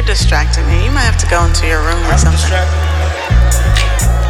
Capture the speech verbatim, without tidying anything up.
You're distracting me. You might have to go into your room or I'm something. distracted.